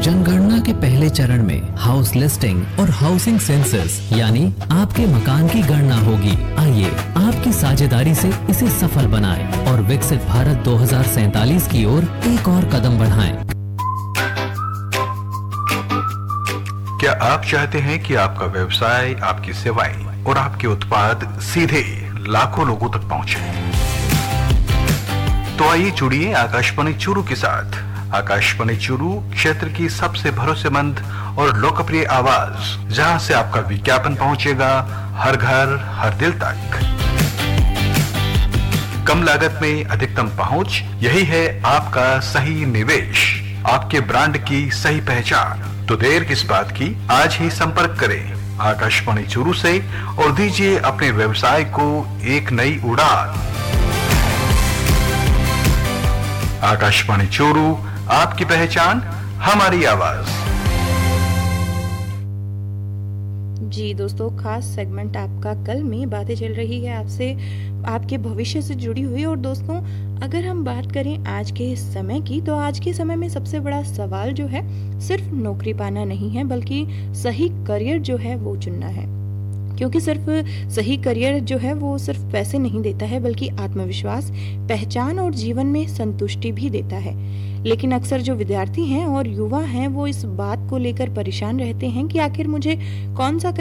जनगणना के पहले चरण में हाउस लिस्टिंग और हाउसिंग सेंसस यानी आपके मकान की गणना होगी। आइए आपकी साझेदारी से इसे सफल बनाएं और विकसित भारत 2047 की ओर एक और कदम बढ़ाएं। क्या आप चाहते हैं कि आपका व्यवसाय, आपकी सेवाएं और आपके उत्पाद सीधे लाखों लोगों तक पहुंचे? तो आइए जुड़िए आकाशवाणी चूरू के साथ। आकाशवाणी चूरू क्षेत्र की सबसे भरोसेमंद और लोकप्रिय आवाज, जहां से आपका विज्ञापन पहुंचेगा हर घर हर दिल तक। कम लागत में अधिकतम पहुंच, यही है आपका सही निवेश, आपके ब्रांड की सही पहचान। तो देर किस बात की, आज ही संपर्क करें आकाशवाणी चूरू से और दीजिए अपने व्यवसाय को एक नई उड़ान। आकाशवाणी चूरू, आपकी पहचान हमारी आवाज। जी दोस्तों, खास सेगमेंट आपका कल में बातें चल रही है आपसे, आपके भविष्य से जुड़ी हुई। और दोस्तों, अगर हम बात करें आज के समय की, तो आज के समय में सबसे बड़ा सवाल जो है सिर्फ नौकरी पाना नहीं है, बल्कि सही करियर जो है वो चुनना है। क्योंकि सिर्फ सही करियर जो है वो सिर्फ पैसे नहीं देता है, बल्कि आत्मविश्वास, पहचान और जीवन में संतुष्टि भी देता है। लेकिन अक्सर जो विद्यार्थी हैं और युवा हैं वो इस बात को लेकर परेशान रहते हैं कि आखिर मुझे कौन सा